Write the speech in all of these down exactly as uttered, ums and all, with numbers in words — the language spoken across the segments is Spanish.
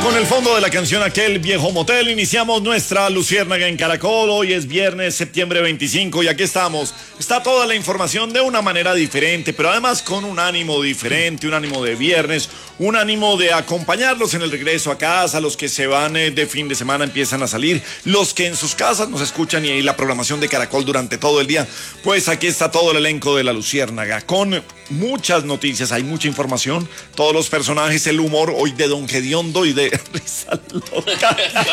Con el fondo de la canción Aquel Viejo Motel iniciamos nuestra Luciérnaga en Caracol. Hoy es viernes, septiembre veinticinco, y aquí estamos. Está toda la información de una manera diferente, pero además con un ánimo diferente, un ánimo de viernes, un ánimo de acompañarlos en el regreso a casa. Los que se van eh, de fin de semana empiezan a salir, los que en sus casas nos escuchan y ahí la programación de Caracol durante todo el día. Pues aquí está todo el elenco de la Luciérnaga con muchas noticias, hay mucha información, todos los personajes, el humor hoy de Don Gediondo y de Risa Loca.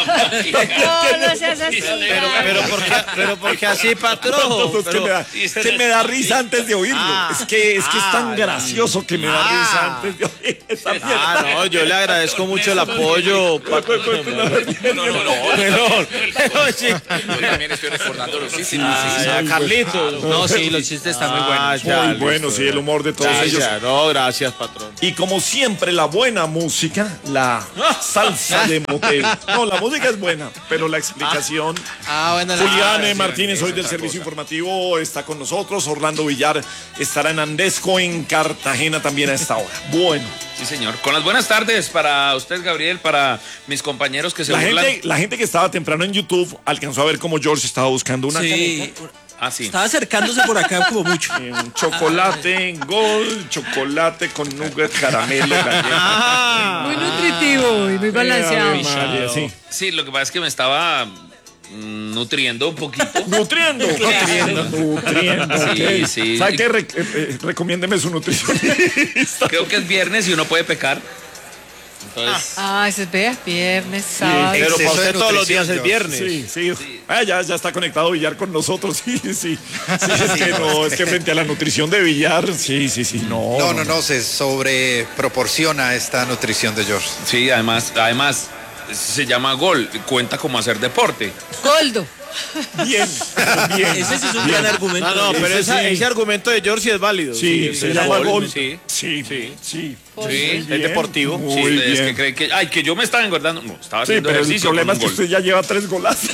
No, no seas así. Pero, pero, ¿por qué, pero porque así, patrón. No, no, es que me da, que me da risa antes de oírlo. Ah, es que es que es tan ah, gracioso que me da ah, risa antes de oír esa mierda. Ah, no, yo le agradezco mucho el apoyo. patrón. No, no, no, no. Pero, pero sí. Yo también estoy recordando los chistes. Ah, Carlitos. No, sí, los chistes están muy buenos. Muy bueno, sí, el humor de todos ellos. Gracias, no, gracias, patrón. Y como siempre, la buena música, la salsa de motel. No, la música es buena, pero la explicación. Ah, bueno. Julián ah, eh, sí, Martínez, hoy del servicio informativo, está con nosotros. Orlando Villar estará en Andesco, en Cartagena también a esta hora. Bueno. Sí, señor. Con las buenas tardes para usted, Gabriel, para mis compañeros que se La burlan. gente, la gente que estaba temprano en YouTube alcanzó a ver cómo George estaba buscando una Sí, Ah, sí. estaba acercándose por acá como mucho. caneca. Un chocolate en gol, chocolate con nugget, caramelo, galleta. Ah, Muy nutritivo y muy balanceado. Ave María, sí. Sí, lo que pasa es que me estaba mm, nutriendo un poquito. Nutriendo. Nutriendo. Nutriendo. Sí, ok. sí. ¿Sabe qué? Re- eh, eh, recomiéndeme su nutricionista. Creo que es viernes y uno puede pecar. Entonces, Ah, ese es ve- viernes, sábado. pero para Exceso de usted todos los nutrición, días es George. viernes. Sí, sí. Ah, ya, ya está conectado Villar con nosotros. Sí, sí. Sí, es que no, es que frente a la nutrición de Villar, sí, sí, sí. No, No, no, no, se sobreproporciona esta nutrición de George. sí, además, además se llama gol, cuenta como hacer deporte. Goldo. Bien, bien. Ese sí es un gran argumento. No, no, pero Ese esa- sí. ese argumento de George sí es válido. Sí, se es llama gol, gol. Sí. Sí, sí, sí. Sí, es deportivo. Muy Sí, ustedes bien. que creen que, ay, que yo me estaba engordando. No, estaba Sí, haciendo pero el ejercicio. problema con es que un usted ya lleva tres golazos.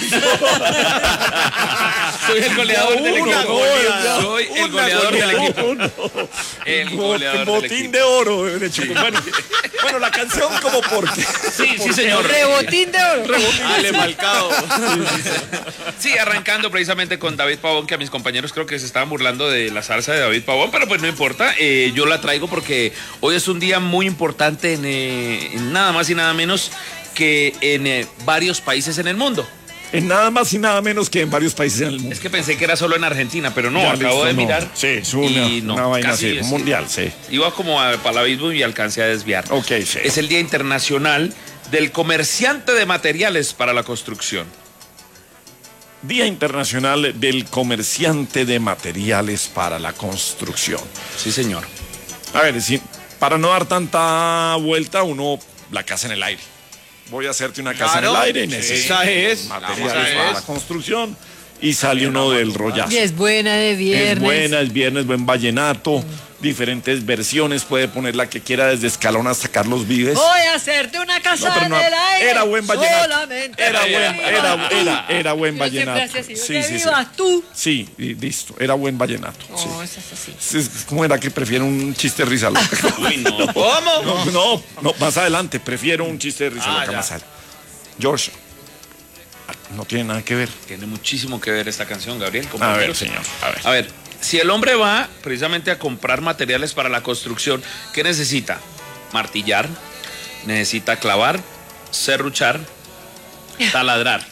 Soy el goleador del Una equipo. goleada. Soy el Una goleador del goleada. equipo. El goleador del Botín equipo. de oro de Choco. Bueno, bueno, la canción como porque. Sí, sí, señor. Rebotín de oro. Ale Falcao. Sí, arrancando precisamente con David Pavón, que a mis compañeros creo que se estaban burlando de la salsa de David Pavón, pero pues no importa, eh, yo la traigo porque hoy es un día muy importante en, eh, en nada más y nada menos que en eh, varios países en el mundo. En nada más y nada menos que en varios países en el mundo. Es que pensé que era solo en Argentina, pero no, Ya, acabo listo, de no. mirar. Sí, es una, y no, una vaina casi así, es- un mundial, sí. Iba como a, para el abismo y alcancé a desviar. Ok, sí. Es el Día Internacional del Comerciante de Materiales para la Construcción. Día Internacional del Comerciante de Materiales para la Construcción. Sí, señor. A ver, si, para no dar tanta vuelta, uno, la casa en el aire. Voy a hacerte una casa Claro, en el aire, sí, necesito esa es, materiales esa para es. la construcción. Y sale uno del rollazo. Y es buena de viernes. Es buena, es viernes, buen vallenato, diferentes versiones, puede poner la que quiera desde Escalón hasta Carlos Vives. Voy a hacerte una casa No, pero no, en el aire. era buen vallenato. Solamente Era buen, que era, vivas era, tú. era buen Yo siempre vallenato. hacía así, Sí, que sí, sí. vivas tú. Sí, y listo, era buen vallenato. sí. No, eso es así. Es- es- ¿Cómo era que prefiero un chiste de risa loca? Uy, no. ¿Cómo? No, no, no, más adelante, prefiero un chiste de risa Ah, loca ya. más adelante. George, no tiene nada que ver. Tiene muchísimo que ver esta canción, Gabriel. A ver, compañeros. señor, a ver. A ver, si el hombre va precisamente a comprar materiales para la construcción, ¿qué necesita? Martillar, necesita clavar, serruchar, taladrar.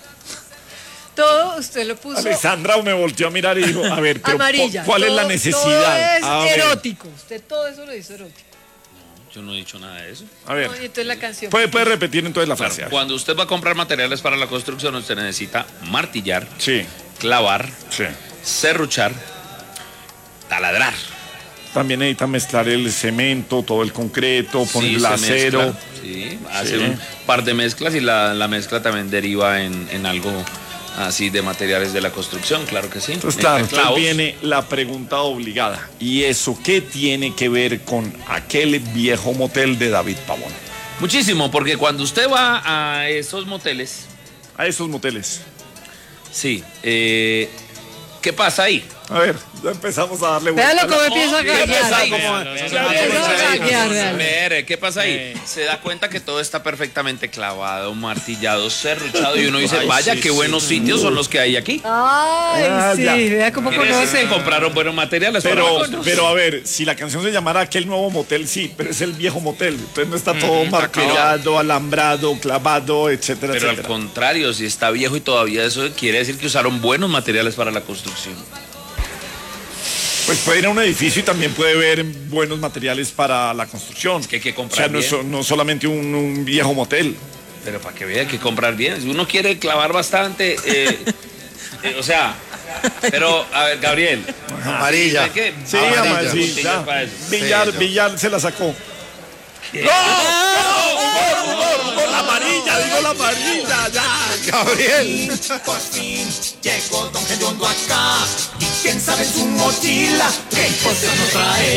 Todo usted lo puso Alexandra me volteó a mirar y dijo, a ver, pero amarilla. ¿cuál es la Todo- necesidad? Todo A es ver, erótico. Usted todo eso lo hizo erótico. Yo no he dicho nada de eso. a ver, No, y entonces la canción. ¿puede, puede repetir entonces la Claro, frase? A ver. cuando usted va a comprar materiales para la construcción, usted necesita martillar, Sí, clavar, sí. serruchar, taladrar. También necesita mezclar el cemento, todo el concreto, poner Sí, el se acero. mezcla, sí, hace Sí. un par de mezclas y la, la mezcla también deriva en, en algo así de materiales de la construcción, claro que sí. Entonces, claro, Necesita entonces clavos. viene la pregunta obligada. ¿Y eso qué tiene que ver con aquel viejo motel de David Pavón? Muchísimo, porque cuando usted va a esos moteles, A esos moteles. sí, eh, ¿qué pasa ahí? A ver, ya empezamos a darle vuelta. Véalo cómo empieza a ¿Qué pasa gaguear. ahí? Ya ¿Qué empieza pasa a ahí? gaguear, véalo. Espere, ¿qué pasa ahí? Se da cuenta que todo está perfectamente clavado, martillado, serruchado y uno dice, vaya, qué buenos sitios son los que hay aquí. Ay, Ah, sí, ya. vea cómo Quiere decir que conoce. compraron buenos materiales. Pero, para- pero a ver, si la canción se llamara Aquel Nuevo Motel, sí, pero es el viejo motel. Entonces no está todo Mm, martillado, alambrado, clavado, etcétera, Pero al etcétera. contrario, si está viejo y todavía eso quiere decir que usaron buenos materiales para la construcción. Pues puede ir a un edificio y también puede ver buenos materiales para la construcción. que hay que O comprar sea, no, es, bien. no solamente un, un viejo motel. Pero para que vea hay que comprar bien. Si uno quiere clavar bastante, eh, eh, o sea, pero a ver, Gabriel. Amarilla. ¿de qué? Sí, Amarilla. ama- sí, Botellas ya. para eso. Villar, Sí, Villar se la sacó. ¡No! ¡No! ¡Humor, humor, humor! ¡La amarilla! ¡Digo la amarilla! ¡Ya! Gabriel. Por fin llegó Don Gediondo acá. Y quién sabe en su mochila qué cosas nos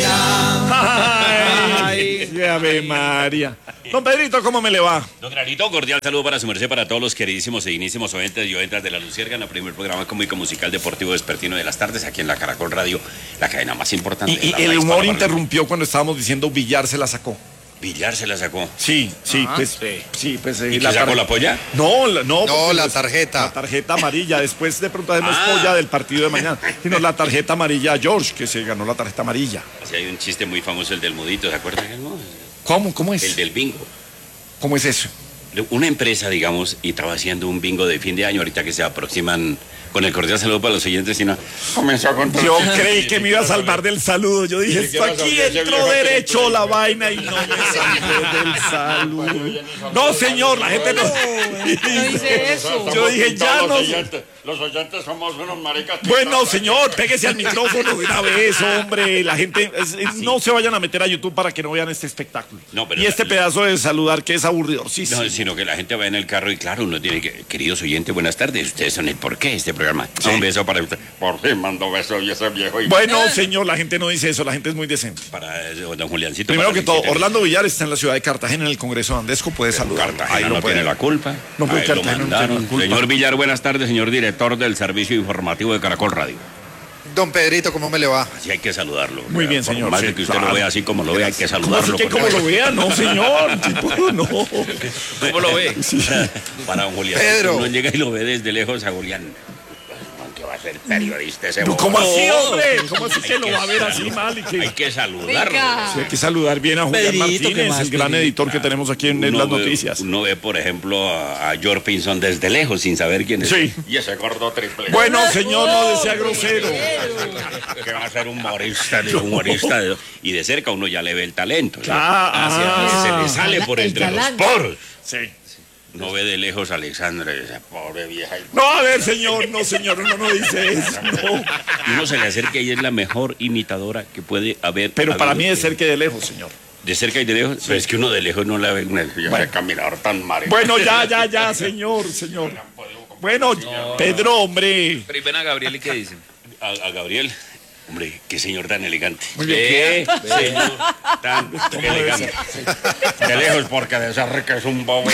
traerá. ¡Ay! ¡Qué Ave María! Don Pedrito, ¿cómo me le va? Don Granito, cordial saludo para su merced, para todos los queridísimos e dignísimos oyentes y oyentas de La Luciérnaga, el primer programa cómico musical deportivo vespertino de las tardes, aquí en la Caracol Radio, la cadena más importante. Y, de y la el raíz humor para- interrumpió cuando estábamos diciendo Villar se la sacó. Villar se la sacó. Sí, sí, pues. sí. Sí, pues. eh, ¿Y qué sacó tar- la polla? No, la- no. No, porque la los- tarjeta. La tarjeta amarilla. Después de pronto hacemos Ah. polla del partido de mañana. Sino la tarjeta amarilla a George, que se ganó la tarjeta amarilla. Así hay un chiste muy famoso, el del mudito, ¿se acuerdan? No? ¿Cómo? ¿Cómo es? El del bingo. ¿Cómo es eso? Una empresa, digamos, y estaba haciendo un bingo de fin de año, ahorita que se aproximan, con el cordial saludo para los oyentes, y no, comenzó con... Yo creí que me iba a salvar del saludo. Yo dije, esto aquí entró derecho la vaina y no me salvé del saludo. No, señor, la gente no. No hice eso. Yo dije, ya no. Los oyentes somos unos maricas. Bueno, señor, pégese al micrófono de una vez, hombre. La gente, es- es- no se vayan a meter a YouTube para que no vean este espectáculo. No, pero y la- este pedazo de saludar que es aburridor. Sí, sí. No, sino que la gente va en el carro y claro, uno tiene que, queridos oyentes, buenas tardes, ustedes son el porqué de este programa. Un beso para usted. Por fin mandó beso y ese viejo. Y Bueno, señor, la gente no dice eso, la gente es muy decente. para eh, don Juliancito. Primero para que todo, Vicente. Orlando Villar está en la ciudad de Cartagena, en el Congreso de Andesco, puede saludar. Cartagena no tiene la culpa. No, pero Ahí lo Cartagena no tiene mandaron. la culpa. Señor Villar, buenas tardes, señor director del servicio informativo de Caracol Radio. Don Pedrito, ¿cómo me le va? Así hay que saludarlo. Muy bien, Por señor, más sí, de que usted claro. lo vea así como lo vea, hay que ¿Cómo así saludarlo. que porque- como lo vea? No, señor. Tipo, no. ¿Cómo lo ve? Para don Julián. Pedro. Uno llega y lo ve desde lejos a Julián. Que va a ser periodista ese No, bobo. ¿cómo así, hombre? ¿Cómo así Hay que lo que va a ver así saludar. mal? Y que... Hay que saludarlo. Venga. Sí, hay que saludar bien a Julián Pedrito, ¿qué Martínez, más, el gran Pedrito? editor que tenemos aquí en, en Uno las ve- noticias. Uno ve, por ejemplo, a, a George Pinson desde lejos sin saber quién es. Sí. Y ese gordo triple. Bueno, señor, no desea grosero. Que va a ser humorista, de humorista. de- y de cerca uno ya le ve el talento. ¿no? Ah, Hacia- ah. se le sale por El entre los galán. poros. Sí. No ve de lejos a Alexandra, esa pobre vieja. No, a ver, señor, no, señor, uno no dice eso. No. Y uno se le acerca y es la mejor imitadora que puede haber. Pero para habido. mí es cerca y de lejos, señor. De cerca y de lejos. Pero es que uno de lejos no la ve. Una, ese caminador tan mareo. Bueno, ya, ya, ya, señor, señor. Bueno, Pedro, hombre. Pero y ven a Gabriel y qué dicen. A, a Gabriel. Hombre, qué señor tan elegante. Muy bien. Qué señor tan elegante. De lejos, porque de cerca es un bobo.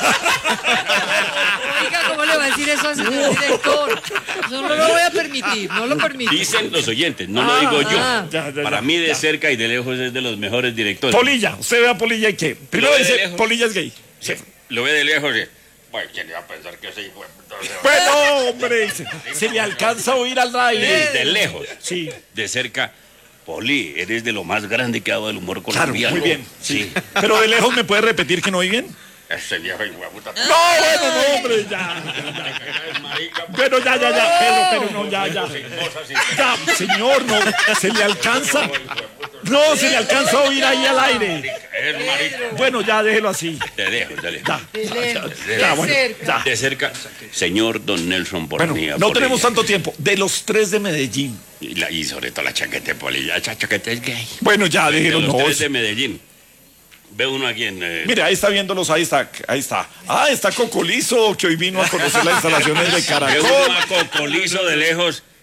Oiga, ¿cómo le va a decir eso al señor director? Yo no lo voy a permitir, no lo permito. Dicen los oyentes, no lo Ah, digo yo. ah. Ya, ya, Para ya, mí, de ya. cerca y de lejos es de los mejores directores. Polilla, usted ve a Polilla y qué. Primero Lo ve de dice, lejos. Polilla es gay. Sí, lo ve de lejos y... Bueno, ¿quién iba a pensar que ese hijo de puta se va? Bueno, hombre, se, se le alcanza a oír al aire. Desde lejos. Sí, De cerca, Poli, eres de lo más grande que ha dado el humor claro, colombiano. muy bien. Sí. Pero de lejos me puede repetir que no oí bien. Ese viejo hijo de puta. No, bueno, no, hombre, ya. Bueno, ya, ya, ya, Pedro, pero no, ya, ya. Ya, señor, no, se le alcanza. No, se le alcanza a oír ahí al aire. Eres marica. Bueno, ya, déjelo así. De lejos, de lejos. Ya. De lejos, Ya, de bueno, cerca. ya. De cerca, señor Don Nelson Bueno, Pornilla. no Polilla. tenemos tanto tiempo. De los tres de Medellín. Y, la- y sobre todo la chaqueta de Polilla. Esa chaqueta es gay. Bueno, ya, De déjelo, los no. tres de Medellín. Ve uno aquí en... eh, Mire, ahí está viéndolos, ahí está, ahí está. Ah, está Cocolizo, que hoy vino a conocer las instalaciones de Ve Caracol. uno a Cocolizo de lejos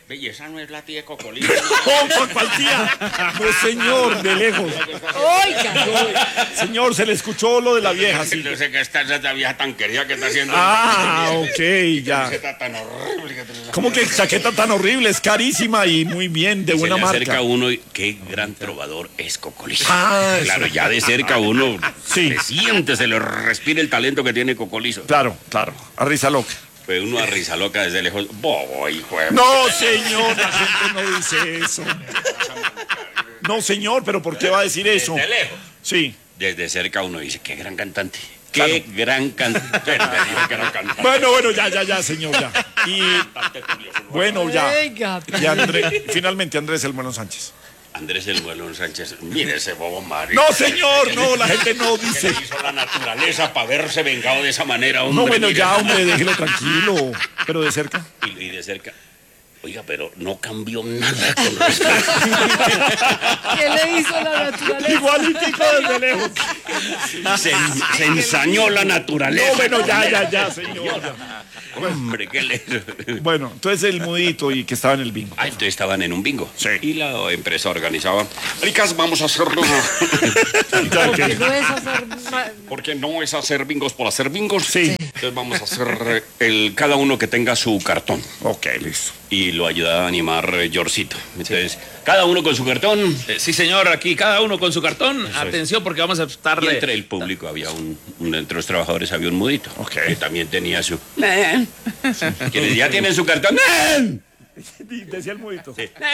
Belleza no es la tía Cocolito. ¿Cómo? ¿Cuál tía? No, señor, de lejos. Oiga. Señor, se le escuchó lo de la vieja, sí. No sé qué está esa vieja tan querida que está haciendo. Ah, ok, ya. Está tan horrible que te- ¿Cómo que chaqueta tan horrible? Es carísima y muy bien, de Se buena le acerca marca. a uno y qué gran trovador es Cocolito. Ah, Claro, ya de cerca uno Sí. se siente, se le respira el talento que tiene Cocolizo. Claro, claro. A risa loca. Pues uno a risa loca desde lejos. Boy, juez. No, señor, la gente no dice eso. No, señor, pero ¿por qué va a decir eso? Desde lejos. Sí. Desde cerca uno dice, qué gran cantante. Qué gran cantante. Me dijo que era cantante. Bueno, bueno, ya, ya, ya, señor, ya. Y bueno, ya. Oiga. Y Andrés, finalmente Andrés El Bueno Sánchez. Andrés el Muelón Sánchez, mire ese bobo Mario. No, señor, no, la gente no ¿Qué dice. le hizo la naturaleza para verse vengado de esa manera, hombre? No, bueno, Mire. ya, hombre, déjelo tranquilo. Pero de cerca. Y, y de cerca. Oiga, pero no cambió nada con respecto. ¿Qué le hizo la naturaleza? Igualitico desde lejos. Se, se ensañó la naturaleza. No, bueno, ya, ya, ya, señor. ya. Hombre, ¿qué le Bueno, entonces el mudito y que estaba en el bingo. Ah, entonces estaban en un bingo. Sí. Y la empresa organizaba. Ricas, vamos a hacerlo. Ya Porque que- no es hacer ma- Porque no es hacer bingos por hacer bingos. Sí. Entonces vamos a hacer el, cada uno que tenga su cartón. Ok, listo. Y lo ayuda a animar eh, Yorcito. Entonces, cada uno con su cartón. Eh, sí, señor, aquí cada uno con su cartón. Atención, porque vamos a Y estarle. entre el público había un, un- entre los trabajadores había un mudito. Ok. Que también tenía su. Quienes ya tienen su cartón. Decía el mudito.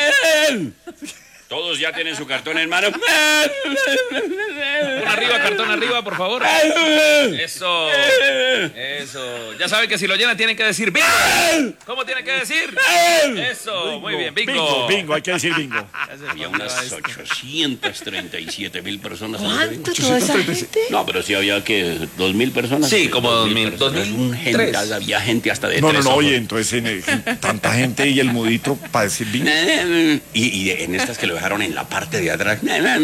Todos ya tienen su cartón en mano. Cartón arriba, cartón arriba, por favor. Eso. Eso. Ya saben que si lo llenan tienen que decir bingo. ¿Cómo tienen que decir? Eso. Muy bien, bingo. Bingo, bingo, hay que decir bingo. Había unas ochocientas treinta y siete mil personas. en ese bingo. ¿Cuánto toda esa gente? No, pero sí había que dos mil personas. Sí, como dos mil, personas. dos mil Un gente, tres. había gente hasta de No, no, tres no, ojos. oye, entonces en el- tanta gente y el mudito para decir bingo. Y, y en estas que lo dejaron en la parte de atrás.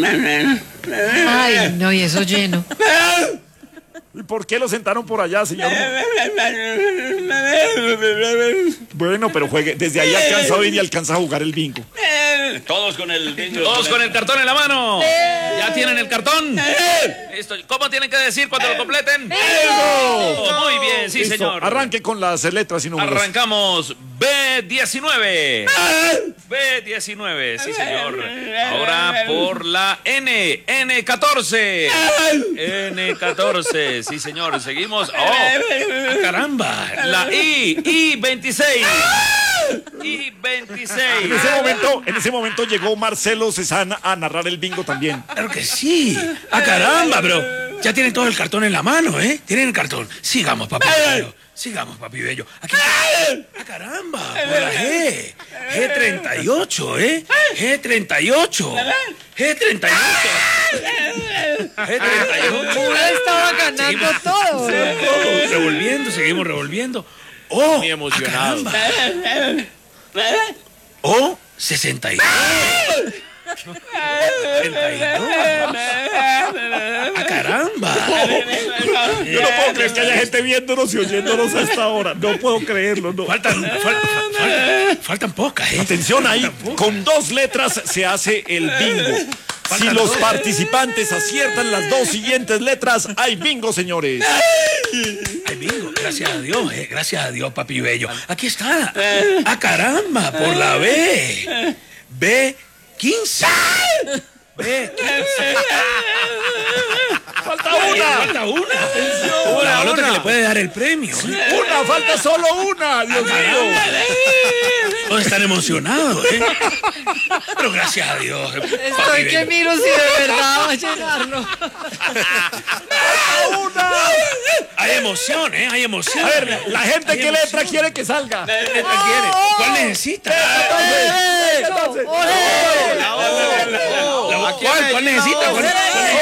Ay, no, y eso lleno. ¿Y por qué lo sentaron por allá, señor? Bueno, pero juegue. Desde ahí alcanza a oír y alcanza a jugar el bingo. Todos con el bingo. Todos con el cartón en la mano. ¿Ya tienen el cartón? Listo. ¿Cómo tienen que decir cuando lo completen? ¡Bingo! Muy bien, sí, Listo, señor. arranque con las letras y números. Arrancamos B diecinueve. B diecinueve, sí, señor. Ahora por la N. N catorce. N catorce, sí, señor. Seguimos. ¡Oh! ¡Ah, caramba! La I. I veintiséis. I En veintiséis. ese momento, en ese momento llegó Marcelo Cezanne a narrar el bingo también. Claro que sí. ¡Ah, caramba! Pero ya tienen todo el cartón en la mano, ¿eh? Tienen el cartón. Sigamos, papi bello. Sigamos, papi bello. Aquí está. ¡Ah, caramba! Por la G. G treinta y ocho, ¿eh? G treinta y ocho. G treinta y ocho. G treinta y ocho. Uno estaba ganando todo, ¿no? Seguimos revolviendo, seguimos revolviendo. ¡Oh! Muy emocionado. ¡Ah, caramba! ¡Oh! sesenta y dos. sesenta y dos. ¡Ah, caramba! Yo no puedo creer que haya gente viéndonos y oyéndonos a esta hora. No puedo creerlo, no. Faltan, fal- fal- fal- faltan pocas, ¿eh? Atención ahí, con dos letras se hace el bingo. Si los participantes aciertan las dos siguientes letras, hay bingo, señores. Ay, bingo, gracias a Dios, eh, gracias a Dios, papi bello. Aquí está. ¡Ah, caramba! Por la B. B quince. B quince. Falta una. Falta una. La balota que le puede dar el premio. ¿eh? Una, falta solo una. Dios mío. Todos están emocionados, ¿eh? Pero gracias a Dios. eh, papi Estoy que bello. miro si de verdad va a llenarlo. Hay emoción, ¿eh? Hay emoción. A ver, la gente, Hay ¿qué letra emoción. quiere que salga? ¿Qué letra quiere? ¿Cuál necesita? ¡Eso! ¡Ole! La- ¿Cuál? ¿Cuál necesita? ¿Cuál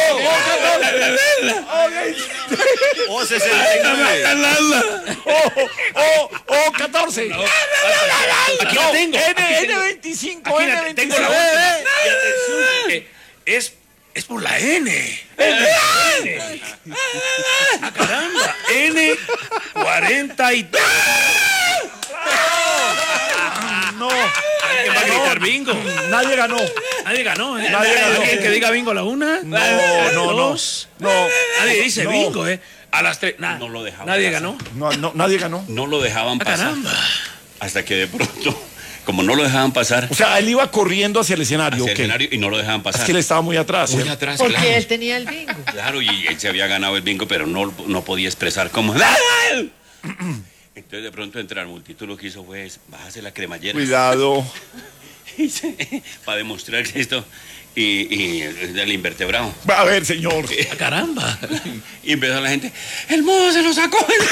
O sesenta y nueve. O, o, catorce. Aquí la tengo. N, N veinticinco, Aquí la N tengo la veinticinco. última. Y atención, que es, es por la N. N. ¡Ah, caramba! N cuarenta y dos. No, gritar bingo. Nadie ganó. Nadie ganó, ¿eh? Nadie ganó. ¿Alguien que diga bingo a la una? No, a las no, no. dos. No. Nadie dice No. bingo, ¿eh? A las tres. Nada. No lo dejaban Nadie pasar. ganó. No, no, nadie ganó. No lo dejaban Ah, pasar. caramba. Hasta que de pronto, como no lo dejaban pasar O sea, él iba corriendo hacia el escenario. hacia el ¿ok? escenario y no lo dejaban pasar. Es que él estaba muy atrás. Muy ¿eh? atrás, Porque claro. él tenía el bingo. Claro, y él se había ganado el bingo, pero no, no podía expresar cómo. Entonces de pronto entre la multitud lo que hizo fue bajarse la cremallera. Cuidado. Para demostrar que esto. Y, y el invertebrado. A ver, señor. Ah, caramba. Y empezó la gente. El modo se lo sacó.